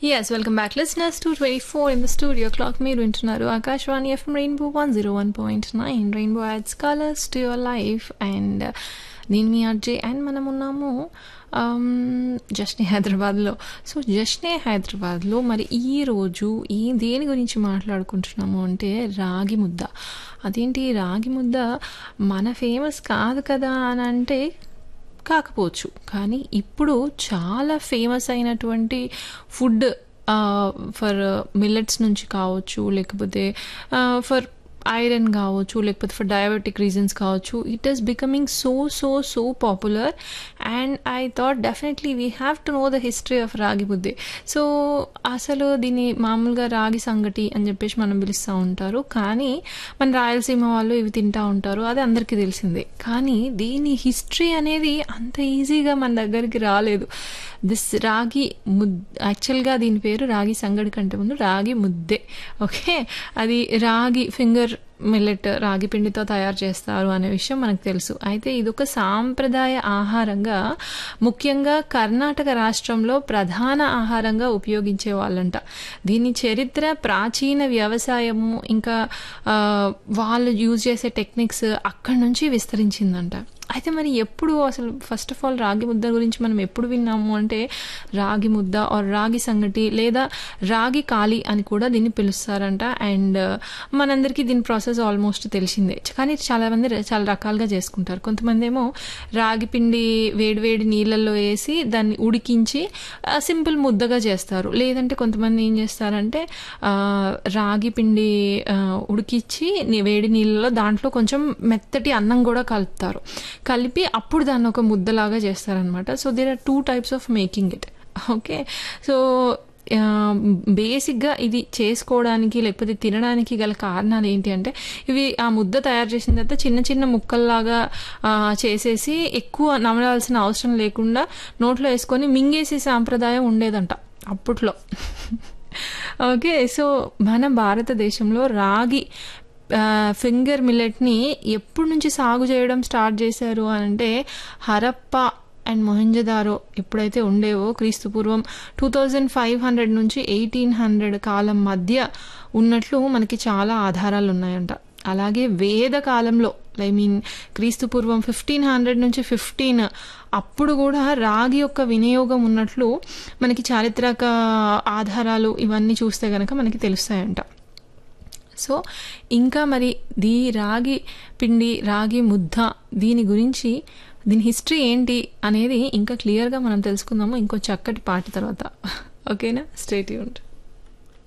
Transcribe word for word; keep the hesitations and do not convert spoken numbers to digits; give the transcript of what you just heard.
Yes, welcome back listeners. two twenty-four in the studio clock. మీరు వింటున్నారు Akashvani FM rainbow one zero one point nine. Rainbow ads colours to your life. And నేను మీ RJ and మనం ఉన్నాము జస్నే హైదరాబాద్లో. So జస్నే హైదరాబాద్లో మరి ఈరోజు ఈ దేని గురించి మాట్లాడుకుంటున్నాము అంటే రాగి ముద్ద. అదేంటి రాగి ముద్ద మన ఫేమస్ కాదు కదా అని అంటే కాకపోవచ్చు, కానీ ఇప్పుడు చాలా ఫేమస్ అయినటువంటి ఫుడ్ ఫర్ మిల్లెట్స్ నుంచి కావచ్చు, లేకపోతే ఫర్ ఐరన్ కావచ్చు, లేకపోతే ఫర్ డయాబెటిక్ రీజన్స్ కావచ్చు. It is becoming so so so popular and I thought definitely we have to know the history of రాగి ముద్దే. సో అసలు దీన్ని మామూలుగా రాగి సంగటి అని చెప్పేసి మనం పిలుస్తూ ఉంటారు, కానీ మన రాయలసీమ వాళ్ళు ఇవి తింటూ ఉంటారు, అది అందరికీ తెలిసిందే. కానీ దీని హిస్టరీ అనేది అంత ఈజీగా మన దగ్గరికి రాలేదు. దిస్ రాగి ముద్ యాక్చువల్గా దీని పేరు రాగి సంగడి కంటే ముందు రాగి ముద్దే. ఓకే, అది రాగి ఫింగర్ మిల్లెట్ రాగి పిండితో తయారు చేస్తారు అనే విషయం మనకు తెలుసు. అయితే ఇదొక సాంప్రదాయ ఆహారంగా ముఖ్యంగా కర్ణాటక రాష్ట్రంలో ప్రధాన ఆహారంగా ఉపయోగించే వాళ్ళంట. దీని చరిత్ర ప్రాచీన వ్యవసాయము ఇంకా వాళ్ళు యూజ్ చేసే టెక్నిక్స్ అక్కడి నుంచి విస్తరించిందంట. అయితే మరి ఎప్పుడు అసలు ఫస్ట్ ఆఫ్ ఆల్ రాగి ముద్ద గురించి మనం ఎప్పుడు విన్నాము అంటే రాగి ముద్ద ఆర్ రాగి సంగటి లేదా రాగి కాలి అని కూడా దీన్ని పిలుస్తారంట. అండ్ మనందరికీ దీని ప్రాసెస్ ఆల్మోస్ట్ తెలిసిందే, కానీ చాలా మంది చాలా రకాలుగా చేసుకుంటారు. కొంతమంది ఏమో రాగి పిండి వేడివేడి నీళ్ళల్లో వేసి దాన్ని ఉడికించి సింపుల్ ముద్దగా చేస్తారు. లేదంటే కొంతమంది ఏం చేస్తారంటే రాగి పిండి ఉడికించి వేడి నీళ్ళలో దాంట్లో కొంచెం మెత్తటి అన్నం కూడా కలుపుతారు, కలిపి అప్పుడు దాన్ని ఒక ముద్దలాగా చేస్తారనమాట. So there are two types of making it. Okay, so బేసిక్గా ఇది చేసుకోవడానికి లేకపోతే తినడానికి గల కారణాలు ఏంటి అంటే ఇవి ఆ ముద్ద తయారు చేసిన తర్వాత చిన్న చిన్న ముక్కల్లాగా చేసేసి ఎక్కువ నమలాల్సిన అవసరం లేకుండా నోట్లో వేసుకొని మింగేసే సాంప్రదాయం ఉండేదంట అప్పట్లో. ఓకే, సో మన భారతదేశంలో రాగి ఫింగర్ మిల్లెట్ని ఎప్పటి నుంచి సాగు చేయడం స్టార్ట్ చేశారు అని అంటే హరప్ప అండ్ మొహంజదారో ఎప్పుడైతే ఉండేవో క్రీస్తు పూర్వం టూ థౌజండ్ ఫైవ్ హండ్రెడ్ నుంచి ఎయిటీన్ హండ్రెడ్ కాలం మధ్య ఉన్నట్లు మనకి చాలా ఆధారాలు ఉన్నాయంట. అలాగే వేద కాలంలో ఐ మీన్ క్రీస్తు పూర్వం ఫిఫ్టీన్ హండ్రెడ్ నుంచి ఫిఫ్టీన్ అప్పుడు కూడా రాగి యొక్క వినియోగం ఉన్నట్లు మనకి చారిత్రక ఆధారాలు ఇవన్నీ చూస్తే కనుక మనకి తెలుస్తాయంట. సో ఇంకా మరి దీ రాగి పిండి రాగి ముద్ద దీని గురించి దీని హిస్టరీ ఏంటి అనేది ఇంకా క్లియర్గా మనం తెలుసుకుందాము ఇంకో చక్కటి పాట తర్వాత. ఓకేనా, స్టే ట్యూన్డ్.